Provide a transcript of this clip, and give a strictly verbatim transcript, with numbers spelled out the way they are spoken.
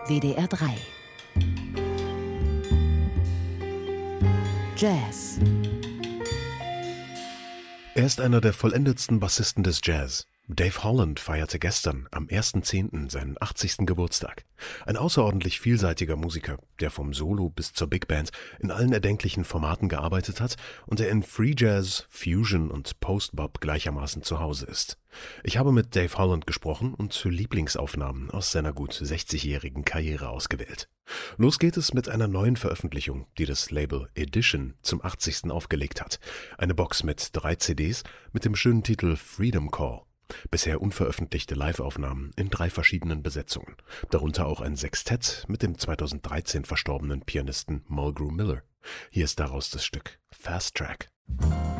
W D R drei. Jazz. Er ist einer der vollendetsten Bassisten des Jazz. Dave Holland feierte gestern, am ersten zehnten seinen achtzigsten Geburtstag. Ein außerordentlich vielseitiger Musiker, der vom Solo bis zur Big Band in allen erdenklichen Formaten gearbeitet hat und der in Free Jazz, Fusion und Post-Bop gleichermaßen zu Hause ist. Ich habe mit Dave Holland gesprochen und Lieblingsaufnahmen aus seiner gut sechzigjährigen Karriere ausgewählt. Los geht es mit einer neuen Veröffentlichung, die das Label Edition zum achtzigsten aufgelegt hat. Eine Box mit drei C Ds mit dem schönen Titel Freedom Call. Bisher unveröffentlichte Live-Aufnahmen in drei verschiedenen Besetzungen, darunter auch ein Sextett mit dem zweitausenddreizehn verstorbenen Pianisten Mulgrew Miller. Hier ist daraus das Stück Fast Track.